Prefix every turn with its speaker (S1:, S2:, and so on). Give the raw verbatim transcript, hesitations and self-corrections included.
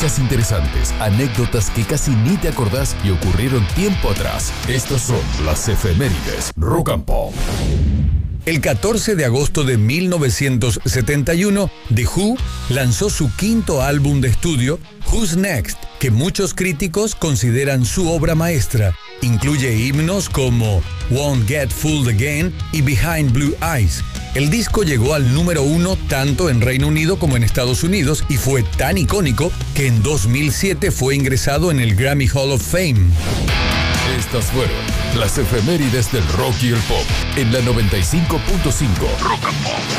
S1: Noticias interesantes, anécdotas que casi ni te acordás y ocurrieron tiempo atrás. Estas son las efemérides Rock and Pop.
S2: El catorce de agosto de mil novecientos setenta y uno, The Who lanzó su quinto álbum de estudio, Who's Next, que muchos críticos consideran su obra maestra. Incluye himnos como Won't Get Fooled Again y Behind Blue Eyes. El disco llegó al número uno tanto en Reino Unido como en Estados Unidos y fue tan icónico que en dos mil siete fue ingresado en el Grammy Hall of Fame.
S1: Estas fueron las efemérides del rock y el pop en la noventa y cinco punto cinco Rock and Pop.